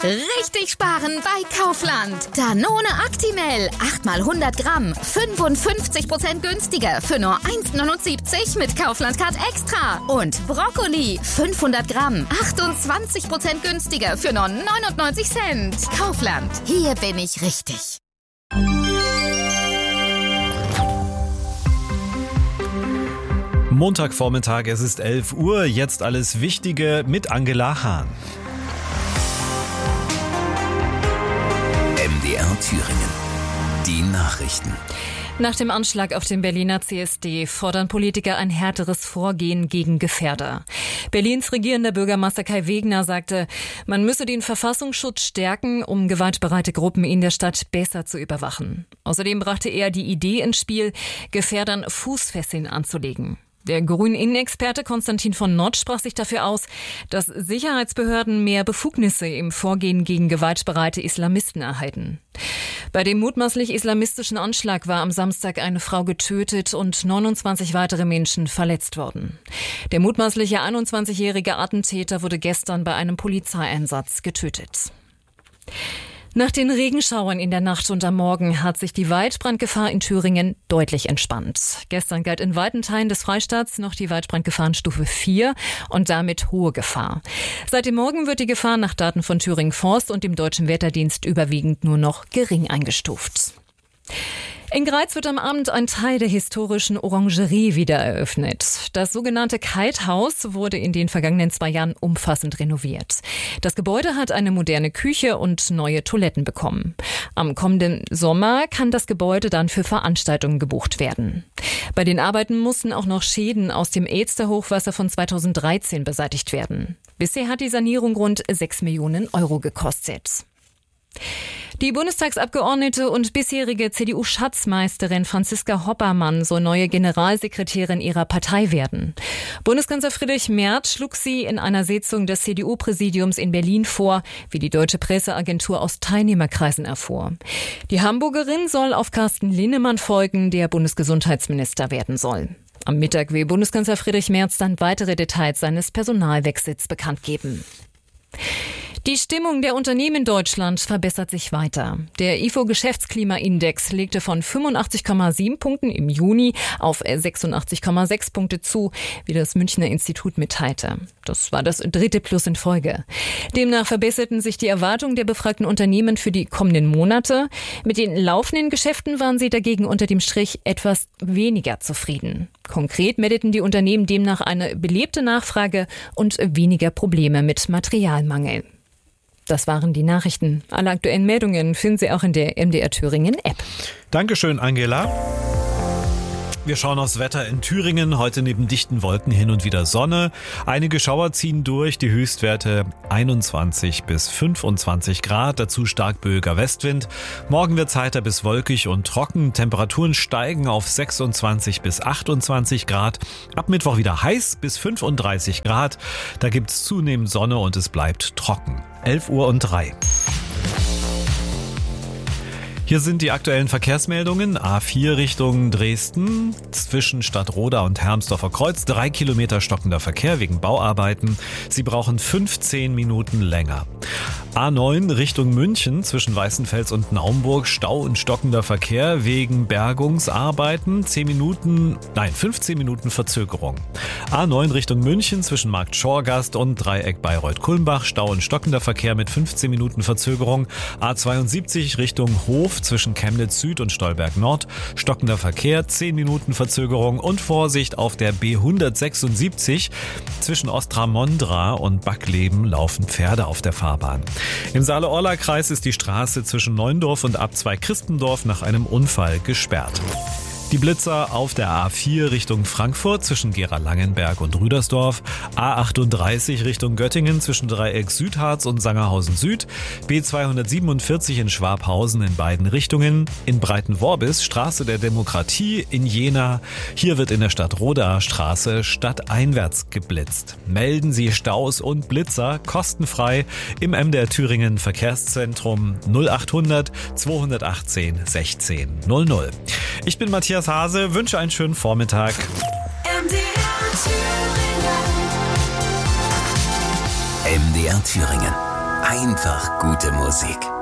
Richtig sparen bei Kaufland. Danone Actimel, 8 mal 100 Gramm, 55% günstiger für nur 1,79 mit Kaufland Card Extra. Und Brokkoli, 500 Gramm, 28% günstiger für nur 99 Cent. Kaufland, hier bin ich richtig. Montagvormittag, es ist 11 Uhr, jetzt alles Wichtige mit Angela Hahn. MDR Thüringen. Die Nachrichten. Nach dem Anschlag auf den Berliner CSD fordern Politiker ein härteres Vorgehen gegen Gefährder. Berlins regierender Bürgermeister Kai Wegner sagte, man müsse den Verfassungsschutz stärken, um gewaltbereite Gruppen in der Stadt besser zu überwachen. Außerdem brachte er die Idee ins Spiel, Gefährdern Fußfesseln anzulegen. Der Grünen-Innenexperte Konstantin von Notz sprach sich dafür aus, dass Sicherheitsbehörden mehr Befugnisse im Vorgehen gegen gewaltbereite Islamisten erhalten. Bei dem mutmaßlich islamistischen Anschlag war am Samstag eine Frau getötet und 29 weitere Menschen verletzt worden. Der mutmaßliche 21-jährige Attentäter wurde gestern bei einem Polizeieinsatz getötet. Nach den Regenschauern in der Nacht und am Morgen hat sich die Waldbrandgefahr in Thüringen deutlich entspannt. Gestern galt in weiten Teilen des Freistaats noch die Waldbrandgefahrenstufe 4 und damit hohe Gefahr. Seit dem Morgen wird die Gefahr nach Daten von Thüringen Forst und dem Deutschen Wetterdienst überwiegend nur noch gering eingestuft. In Greiz wird am Abend ein Teil der historischen Orangerie wieder eröffnet. Das sogenannte Kite-Haus wurde in den vergangenen 2 Jahren umfassend renoviert. Das Gebäude hat eine moderne Küche und neue Toiletten bekommen. Am kommenden Sommer kann das Gebäude dann für Veranstaltungen gebucht werden. Bei den Arbeiten mussten auch noch Schäden aus dem Elster-Hochwasser von 2013 beseitigt werden. Bisher hat die Sanierung rund 6 Millionen Euro gekostet. Die Bundestagsabgeordnete und bisherige CDU-Schatzmeisterin Franziska Hoppermann soll neue Generalsekretärin ihrer Partei werden. Bundeskanzler Friedrich Merz schlug sie in einer Sitzung des CDU-Präsidiums in Berlin vor, wie die Deutsche Presseagentur aus Teilnehmerkreisen erfuhr. Die Hamburgerin soll auf Carsten Linnemann folgen, der Bundesgesundheitsminister werden soll. Am Mittag will Bundeskanzler Friedrich Merz dann weitere Details seines Personalwechsels bekannt geben. Die Stimmung der Unternehmen in Deutschland verbessert sich weiter. Der IFO-Geschäftsklimaindex legte von 85,7 Punkten im Juni auf 86,6 Punkte zu, wie das Münchner Institut mitteilte. Das war das 3. Plus in Folge. Demnach verbesserten sich die Erwartungen der befragten Unternehmen für die kommenden Monate. Mit den laufenden Geschäften waren sie dagegen unter dem Strich etwas weniger zufrieden. Konkret meldeten die Unternehmen demnach eine belebte Nachfrage und weniger Probleme mit Materialmangel. Das waren die Nachrichten. Alle aktuellen Meldungen finden Sie auch in der MDR Thüringen App. Dankeschön, Angela. Wir schauen aufs Wetter in Thüringen. Heute neben dichten Wolken hin und wieder Sonne. Einige Schauer ziehen durch, die Höchstwerte 21 bis 25 Grad, dazu stark böiger Westwind. Morgen wird es heiter bis wolkig und trocken. Temperaturen steigen auf 26 bis 28 Grad. Ab Mittwoch wieder heiß bis 35 Grad. Da gibt es zunehmend Sonne und es bleibt trocken. 11:03 Uhr. Hier sind die aktuellen Verkehrsmeldungen. A4 Richtung Dresden, zwischen Stadtroda und Hermsdorfer Kreuz. 3 Kilometer stockender Verkehr wegen Bauarbeiten. Sie brauchen 15 Minuten länger. A9 Richtung München, zwischen Weißenfels und Naumburg. Stau und stockender Verkehr wegen Bergungsarbeiten. 15 Minuten Verzögerung. A9 Richtung München, zwischen Markt Schorgast und Dreieck Bayreuth-Kulmbach. Stau und stockender Verkehr mit 15 Minuten Verzögerung. A72 Richtung Hof, zwischen Chemnitz Süd und Stolberg Nord. Stockender Verkehr, 10 Minuten Verzögerung und Vorsicht auf der B176. Zwischen Ostramondra und Backleben laufen Pferde auf der Fahrbahn. Im Saale-Orla-Kreis ist die Straße zwischen Neundorf und Abzweig-Christendorf nach einem Unfall gesperrt. Die Blitzer auf der A4 Richtung Frankfurt zwischen Gera-Langenberg und Rüdersdorf, A38 Richtung Göttingen zwischen Dreieck Südharz und Sangerhausen Süd, B247 in Schwabhausen in beiden Richtungen, in Breitenworbis Straße der Demokratie in Jena. Hier wird in der Stadtrodaer Straße stadteinwärts geblitzt. Melden Sie Staus und Blitzer kostenfrei im MDR Thüringen Verkehrszentrum 0800 218 16 00. Ich bin Matthias Hase, wünsche einen schönen Vormittag. MDR Thüringen. Einfach gute Musik.